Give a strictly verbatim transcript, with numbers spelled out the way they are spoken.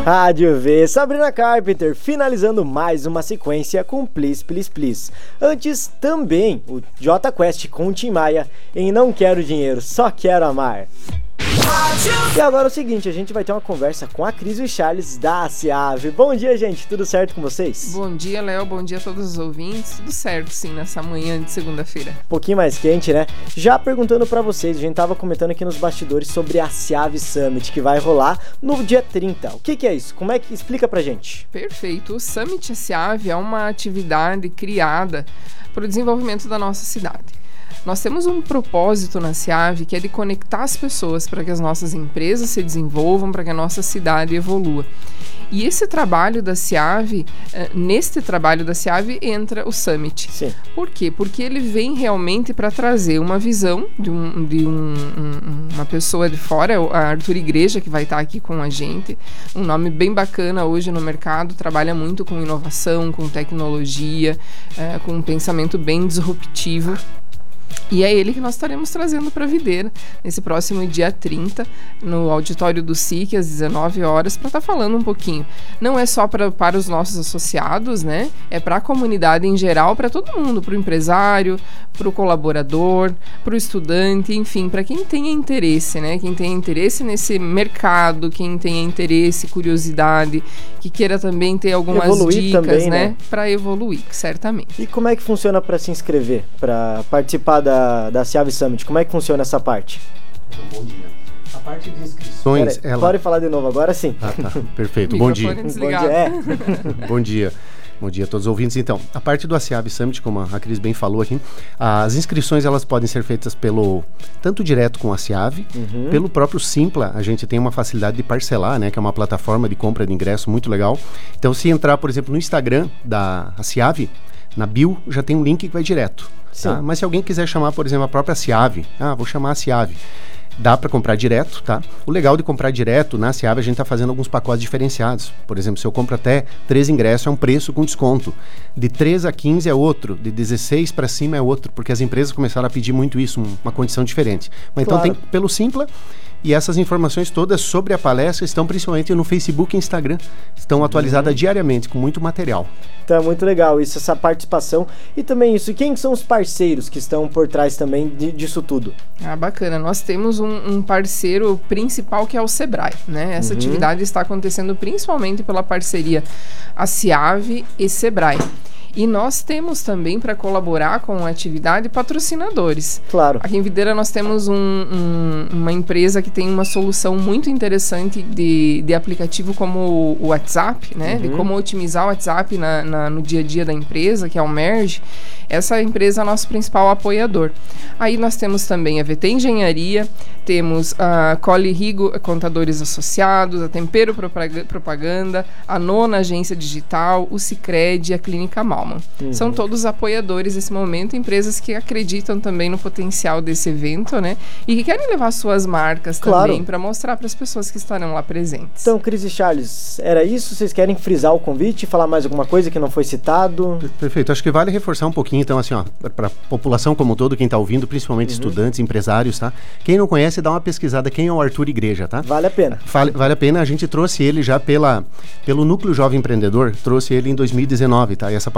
Rádio V, Sabrina Carpenter, finalizando mais uma sequência com Please, Please, Please. Antes, também, o Jota Quest com Tim Maia em Não Quero Dinheiro, Só Quero Amar. E agora é o seguinte, a gente vai ter uma conversa com a Cris e o Charles da SEAV. Bom dia, gente, tudo certo com vocês? Bom dia, Léo, bom dia a todos os ouvintes. Tudo certo, sim, nessa manhã de segunda-feira. Um pouquinho mais quente, né? Já perguntando pra vocês, a gente tava comentando aqui nos bastidores sobre a SEAV Summit, que vai rolar no dia trinta. O que que é isso? Como é que... Explica pra gente. Perfeito. O Summit SEAV é uma atividade criada para o desenvolvimento da nossa cidade. Nós temos um propósito na SEAV que é de conectar as pessoas para que as nossas empresas se desenvolvam, para que a nossa cidade evolua. E esse trabalho da SEAV, neste trabalho da SEAV entra o Summit. Sim. Por quê? Porque ele vem realmente para trazer uma visão de, um, de um, um, uma pessoa de fora, a Arthur Igreja, que vai estar aqui com a gente, um nome bem bacana hoje no mercado, trabalha muito com inovação, com tecnologia, é, com um pensamento bem disruptivo. E é ele que nós estaremos trazendo para a Videira nesse próximo dia trinta, no auditório do S I C, às dezenove horas, para estar tá falando um pouquinho. Não é só pra, para os nossos associados, né? É para a comunidade em geral, para todo mundo, para o empresário, para o colaborador, para o estudante, enfim, para quem tenha interesse, né? Quem tenha interesse nesse mercado, quem tenha interesse, curiosidade, que queira também ter algumas evoluir dicas, também, né? né? Para evoluir, certamente. E como é que funciona para se inscrever, para participar da, da SEAV Summit? Como é que funciona essa parte? Bom dia. A parte de inscrições... Pera, ela... Pode falar de novo agora, sim. Ah, tá. Perfeito. Bom dia. Bom dia. É. Bom dia. Bom dia a todos os ouvintes. Então, a parte do SEAV Summit, como a Cris bem falou aqui, as inscrições elas podem ser feitas pelo tanto direto com a SEAV, uhum. pelo próprio Simpla. A gente tem uma facilidade de parcelar, né, que é uma plataforma de compra de ingresso muito legal. Então, se entrar, por exemplo, no Instagram da SEAV, na bio já tem um link que vai direto. Tá? Mas se alguém quiser chamar, por exemplo, a própria SEAV, ah, vou chamar a SEAV, dá para comprar direto, tá? O legal de comprar direto na SEAV, a gente tá fazendo alguns pacotes diferenciados. Por exemplo, se eu compro até três ingressos, é um preço com desconto. De três a quinze é outro, de dezesseis para cima é outro, porque as empresas começaram a pedir muito isso, uma condição diferente. Mas claro. Então tem pelo Simpla, e essas informações todas sobre a palestra estão principalmente no Facebook e Instagram. Estão atualizadas uhum. diariamente, com muito material. Então é muito legal isso, essa participação. E também isso, quem são os parceiros que estão por trás também de, disso tudo? Ah, bacana. Nós temos um, um parceiro principal que é o Sebrae, né? Essa uhum. atividade está acontecendo principalmente pela parceria a SEAV e Sebrae. E nós temos também, para colaborar com a atividade, patrocinadores. Claro. Aqui em Videira nós temos um, um, uma empresa que tem uma solução muito interessante de, de aplicativo como o WhatsApp, né? Uhum. De como otimizar o WhatsApp na, na, no dia a dia da empresa, que é o Merge. Essa empresa é o nosso principal apoiador. Aí nós temos também a V T Engenharia, temos a Cole Rigo Contadores Associados, a Tempero Propaganda, a Nona Agência Digital, o Sicredi e a Clínica Malman. Uhum. São todos apoiadores nesse momento, empresas que acreditam também no potencial desse evento, né? E que querem levar suas marcas claro. também para mostrar para as pessoas que estarão lá presentes. Então, Cris e Charles, era isso? Vocês querem frisar o convite, falar mais alguma coisa que não foi citado? Perfeito. Acho que vale reforçar um pouquinho, então, assim, ó, para a população como um todo, quem está ouvindo, principalmente uhum. estudantes, empresários, tá? Quem não conhece, dá uma pesquisada. Quem é o Arthur Igreja, tá? Vale a pena. Vale, vale a pena. A gente trouxe ele já pela, pelo Núcleo Jovem Empreendedor, trouxe ele em dois mil e dezenove, tá? E essa